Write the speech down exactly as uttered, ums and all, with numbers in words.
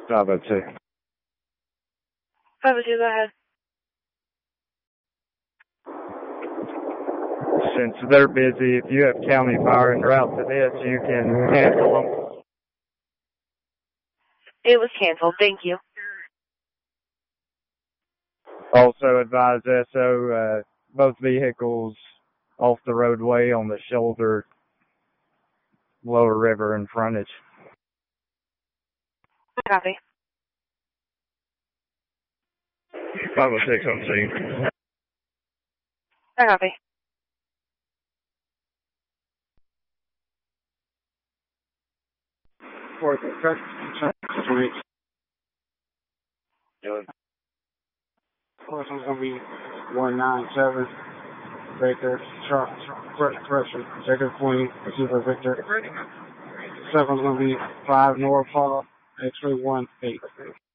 five oh two. five oh two, go ahead. Since they're busy, if you have county fire en route to this, you can cancel them. It was canceled. Thank you. Also advise S O, uh, both vehicles off the roadway on the shoulder, lower river and frontage. Copy. five oh six on scene. I copy. Fourth, truck, street. Fourth one's gonna be one nine seven. Victor, truck, pressure, Jacob Queen, Super Victor. Second one's gonna be five North Hall, X-ray one eight.